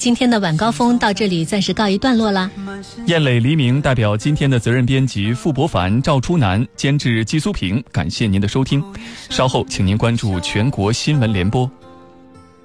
今天的晚高峰到这里暂时告一段落啦。 燕磊黎明代表今天的责任编辑傅博凡、赵初南，监制季苏平，感谢您的收听。稍后请您关注全国新闻联播。